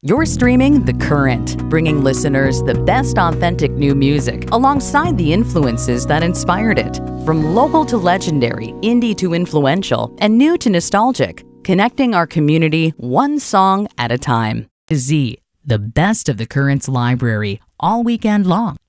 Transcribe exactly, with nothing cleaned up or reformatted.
You're streaming The Current, bringing listeners the best authentic new music alongside the influences that inspired it. From local to legendary, indie to influential, and new to nostalgic, connecting our community one song at a time. Z, the best of The Current's library, all weekend long.